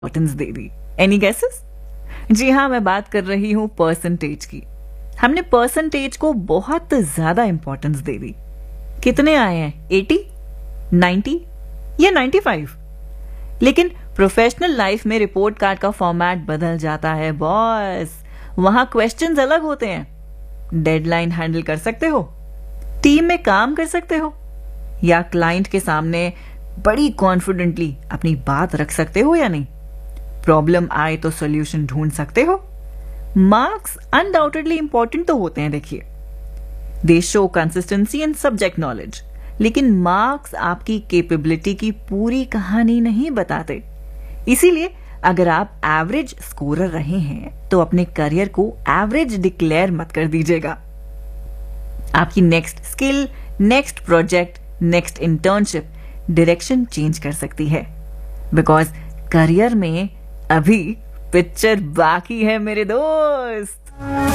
Importance दे दी। Any guesses? जी हाँ, मैं बात कर रही हूँ परसेंटेज की। हमने परसेंटेज को बहुत ज्यादा इंपॉर्टेंस दे दी। कितने आए हैं? 80, 90 या 95? लेकिन प्रोफेशनल लाइफ में रिपोर्ट कार्ड का फॉर्मेट बदल जाता है बॉस। वहां क्वेश्चंस अलग होते हैं। डेडलाइन हैंडल कर सकते हो, टीम में काम कर सकते हो, या क्लाइंट के सामने बड़ी कॉन्फिडेंटली अपनी बात रख सकते हो या नहीं। प्रॉब्लम आए तो सॉल्यूशन ढूंढ सकते हो। मार्क्स अनडाउटेडली इंपॉर्टेंट तो होते हैं, देखिए, दे show consistency and subject knowledge, लेकिन मार्क्स आपकी कैपेबिलिटी की पूरी कहानी नहीं बताते। इसीलिए अगर आप एवरेज स्कोरर रहे हैं तो अपने करियर को एवरेज डिक्लेयर मत कर दीजिएगा। आपकी next skill, next project, next internship direction change कर सकती है। बिकॉज करियर में अभी पिक्चर बाकी है मेरे दोस्त।